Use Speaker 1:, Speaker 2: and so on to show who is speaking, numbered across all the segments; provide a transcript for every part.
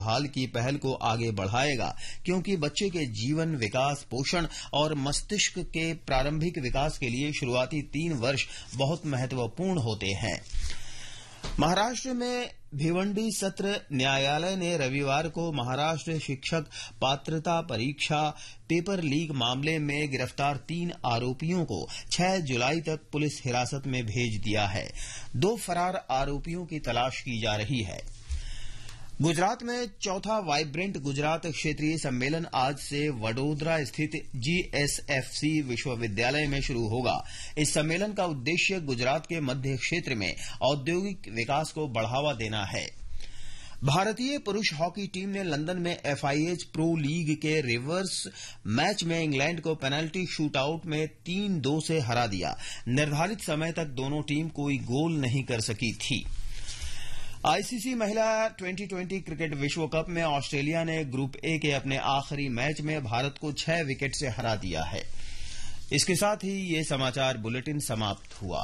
Speaker 1: हाल की पहल को आगे बढ़ाएगा, क्योंकि बच्चे के जीवन, विकास, पोषण और मस्तिष्क के प्रारंभिक विकास के लिए शुरुआती 3 वर्ष बहुत महत्वपूर्ण होते हैं। महाराष्ट्र में भिवंडी सत्र न्यायालय ने रविवार को महाराष्ट्र शिक्षक पात्रता परीक्षा पेपर लीक मामले में गिरफ्तार 3 आरोपियों को 6 जुलाई तक पुलिस हिरासत में भेज दिया है। 2 फरार आरोपियों की तलाश की जा रही है। गुजरात में चौथा वाइब्रेंट गुजरात क्षेत्रीय सम्मेलन आज से वडोदरा स्थित GSFC विश्वविद्यालय में शुरू होगा। इस सम्मेलन का उद्देश्य गुजरात के मध्य क्षेत्र में औद्योगिक विकास को बढ़ावा देना है। भारतीय पुरुष हॉकी टीम ने लंदन में FIH प्रो लीग के रिवर्स मैच में इंग्लैंड को पेनल्टी शूटआउट में 3-2 से हरा दिया। निर्धारित समय तक दोनों टीम कोई गोल नहीं कर सकी थी। ICC महिला T20 क्रिकेट विश्व कप में ऑस्ट्रेलिया ने ग्रुप ए के अपने आखिरी मैच में भारत को 6 विकेट से हरा दिया है। इसके साथ ही ये समाचार बुलेटिन समाप्त हुआ।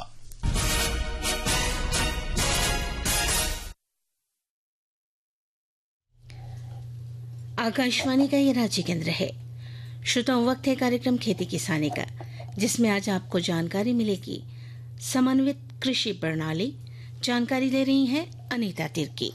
Speaker 2: आकाशवाणी का ये रांची केंद्र है। श्रोताओं, वक्त है कार्यक्रम खेती किसानी का, जिसमें आज आपको जानकारी मिलेगी समन्वित कृषि प्रणाली। जानकारी ले रही हैं अनीता तिर्की।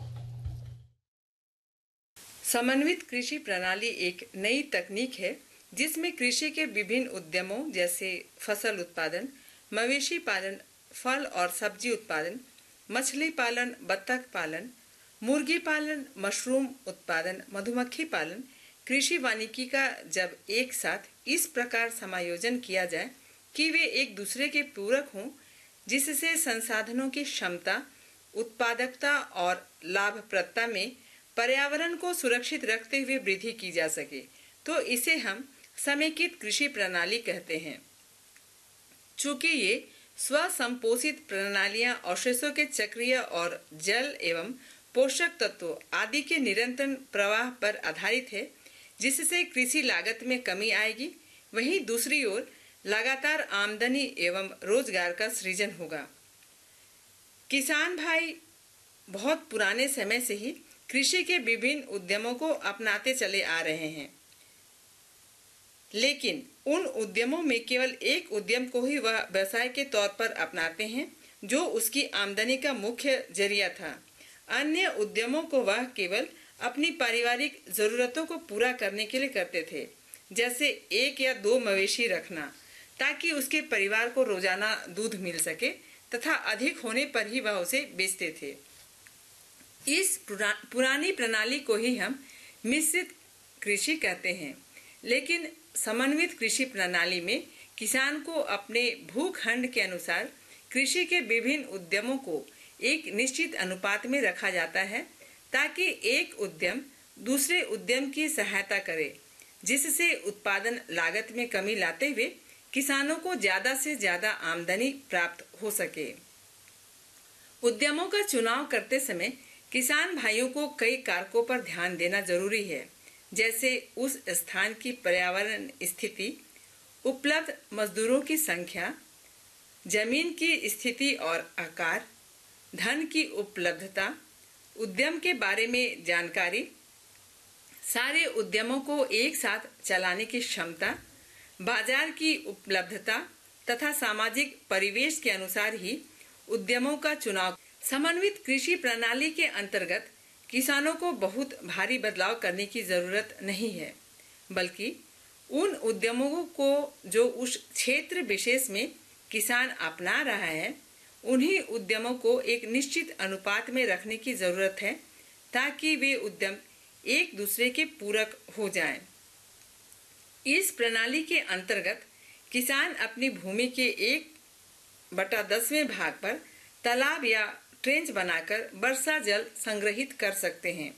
Speaker 3: समन्वित कृषि प्रणाली एक नई तकनीक है जिसमें कृषि के विभिन्न उद्यमों जैसे फसल उत्पादन, मवेशी पालन, फल और सब्जी उत्पादन, मछली पालन, बत्तख पालन, मुर्गी पालन, मशरूम उत्पादन, मधुमक्खी पालन, कृषि वानिकी का जब एक साथ इस प्रकार समायोजन किया जाए कि वे एक दूसरे के पूरक हों, जिससे संसाधनों की क्षमता, उत्पादकता और लाभप्रदता में पर्यावरण को सुरक्षित रखते हुए वृद्धि की जा सके, तो इसे हम समेकित कृषि प्रणाली कहते हैं। चूंकि ये स्वसंपोषित प्रणालियां अवशेषों के चक्रीय और जल एवं पोषक तत्वों आदि के निरंतर प्रवाह पर आधारित है, जिससे कृषि लागत में कमी आएगी। वहीं दूसरी ओर लगातार आमदनी एवं रोजगार का सृजन होगा। किसान भाई बहुत पुराने समय से ही कृषि के विभिन्न उद्यमों को अपनाते चले आ रहे हैं, लेकिन उन उद्यमों में केवल एक उद्यम को ही वह व्यवसाय के तौर पर अपनाते हैं, जो उसकी आमदनी का मुख्य जरिया था। अन्य उद्यमों को वह केवल अपनी पारिवारिक जरूरतों को पूरा करने के लिए करते थे, जैसे 1 या 2 मवेशी रखना, ताकि उसके परिवार को रोजाना दूध मिल सके तथा अधिक होने पर ही वह उसे बेचते थे। इस पुरानी प्रणाली को ही हम मिश्रित कृषि कहते हैं। लेकिन समन्वित कृषि प्रणाली में किसान को अपने भूखंड के अनुसार कृषि के विभिन्न उद्यमों को एक निश्चित अनुपात में रखा जाता है, ताकि एक उद्यम दूसरे उद्यम की सहायता करे, जिससे उत्पादन लागत में कमी लाते हुए किसानों को ज्यादा से ज्यादा आमदनी प्राप्त हो सके। उद्यमों का चुनाव करते समय किसान भाइयों को कई कारकों पर ध्यान देना जरूरी है, जैसे उस स्थान की पर्यावरण स्थिति, उपलब्ध मजदूरों की संख्या, जमीन की स्थिति और आकार, धन की उपलब्धता, उद्यम के बारे में जानकारी, सारे उद्यमों को एक साथ चलाने की क्षमता, बाजार की उपलब्धता तथा सामाजिक परिवेश के अनुसार ही उद्यमों का चुनाव। समन्वित कृषि प्रणाली के अंतर्गत किसानों को बहुत भारी बदलाव करने की जरूरत नहीं है, बल्कि उन उद्यमों को जो उस क्षेत्र विशेष में किसान अपना रहा है, उन्हीं उद्यमों को एक निश्चित अनुपात में रखने की जरूरत है, ताकि वे उद्यम एक दूसरे के पूरक हो जाएं। इस प्रणाली के अंतर्गत किसान अपनी भूमि के 1/10वें भाग पर तालाब या ट्रेंच बनाकर वर्षा जल संग्रहित कर सकते हैं।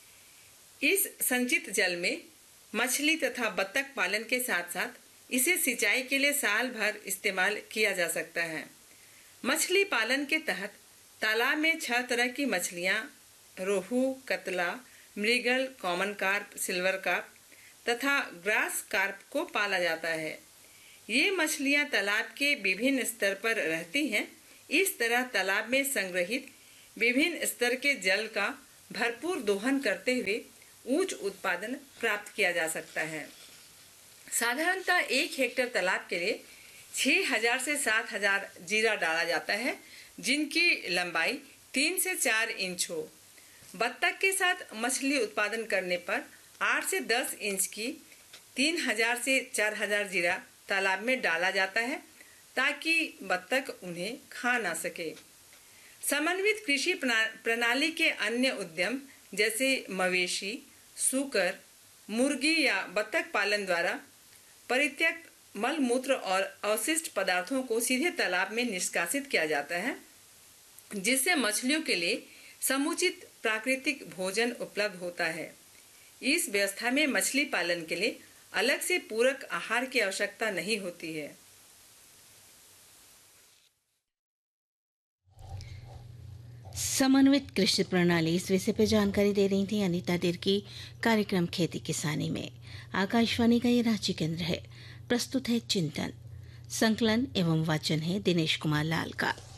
Speaker 3: इस संचित जल में मछली तथा बत्तख पालन के साथ साथ इसे सिंचाई के लिए साल भर इस्तेमाल किया जा सकता है। मछली पालन के तहत तालाब में 6 तरह की मछलियां रोहू, कतला, मृगल, कॉमन कार्प, सिल्वर कार्प तथा ग्रास कार्प को पाला जाता है। ये मछलियां तालाब के विभिन्न स्तर पर रहती हैं। इस तरह तालाब में संग्रहित विभिन्न स्तर के जल का भरपूर दोहन करते हुए उच्च उत्पादन प्राप्त किया जा सकता है। साधारणतः 1 हेक्टेयर तालाब के लिए 6000 से 7000 जीरा डाला जाता है, जिनकी लंबाई 3 से 4 इंच हो। बत्तख के साथ मछली उत्पादन करने पर 8 से 10 इंच की 3000 से 4000 जीरा तालाब में डाला जाता है, ताकि बत्तख उन्हें खा ना सके। समन्वित कृषि प्रणाली के अन्य उद्यम जैसे मवेशी, सूकर, मुर्गी या बत्तख पालन द्वारा परित्यक्त मल मूत्र और अवशिष्ट पदार्थों को सीधे तालाब में निष्कासित किया जाता है, जिससे मछलियों के लिए समुचित प्राकृतिक भोजन उपलब्ध होता है। इस व्यवस्था में मछली पालन के लिए अलग से पूरक आहार की आवश्यकता नहीं होती है।
Speaker 2: समन्वित कृषि प्रणाली इस विषय पर जानकारी दे रही थी अनीता तिर्की कार्यक्रम खेती किसानी में। आकाशवाणी का ये रांची केंद्र है। प्रस्तुत है चिंतन, संकलन एवं वाचन है दिनेश कुमार लाल का।